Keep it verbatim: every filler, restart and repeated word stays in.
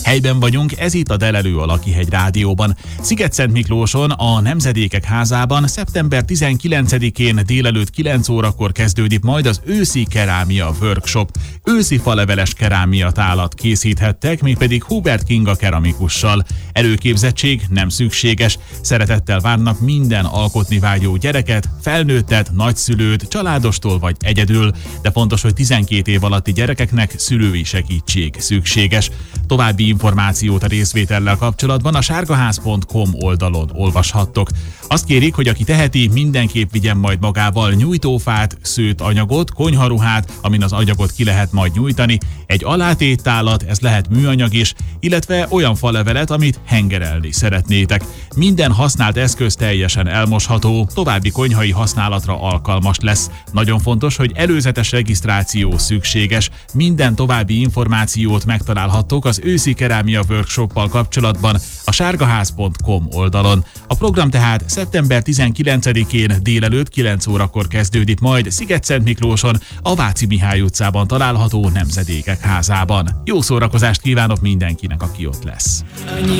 Helyben vagyunk, ez itt a Delelő a Lakihegy Rádióban. Szigetszent Miklóson, a Nemzedékek Házában szeptember tizenkilencedikén délelőtt kilenc órakor kezdődik majd az őszi kerámia workshop. Őszi faleveles kerámia tálat készíthettek, mégpedig Hubert Kinga keramikussal. Előképzettség nem szükséges, szeretettel várnak minden alkotni vágyó gyereket, felnőttet, nagyszülőt, családostól vagy egyedül, de fontos, hogy tizenkét év alatti gyerekeknek szülői segítség szükséges. További információt a részvétellel kapcsolatban a sárgaház pont com oldalon olvashattok. Azt kérik, hogy aki teheti, mindenképp vigyen majd magával nyújtófát, szőtt anyagot, konyharuhát, amin az anyagot ki lehet majd nyújtani, egy alátéttálat, ez lehet műanyag is, illetve olyan falevelet, amit hengerelni szeretnétek. Minden használt eszköz teljesen elmosható, további konyhai használatra alkalmas lesz. Nagyon fontos, hogy előzetes regisztráció szükséges. Minden további információt megtalálhattok az őszi kerámia workshoppal kapcsolatban a sárgaház pont com oldalon. A program tehát szeptember tizenkilencedikén délelőtt kilenc órakor kezdődik majd Szigetszent Miklóson, a Váci Mihály utcában található Nemzedékek Házában. Jó szórakozást kívánok mindenkinek, aki ott lesz!